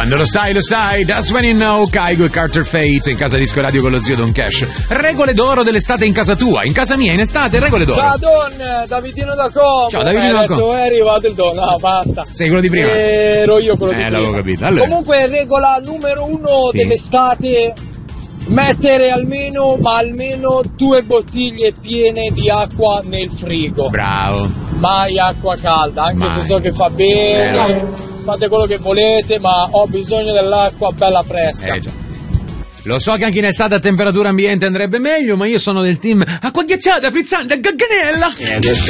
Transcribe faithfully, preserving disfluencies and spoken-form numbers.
Quando lo sai, lo sai. That's when you know. Kaigo e Carter Fate in casa Disco Radio con lo zio Don Cash. Regole d'oro dell'estate in casa tua. In casa mia in estate, regole d'oro. Ciao Don, Davidino da Como. Ciao Davidino eh, da Como. Adesso è arrivato il Don, no basta. Sei quello di prima? Ero io quello eh, di prima. l'avevo capito. Allora. Comunque regola numero uno sì. dell'estate: mettere almeno, ma almeno due bottiglie piene di acqua nel frigo. Bravo. Mai acqua calda, anche Mai. se so che fa bene, eh. fate quello che volete, ma ho bisogno dell'acqua bella fresca. Eh già. Lo so che anche in estate a temperatura ambiente andrebbe meglio, ma io sono del team acqua ghiacciata, frizzante, gagganella. E adesso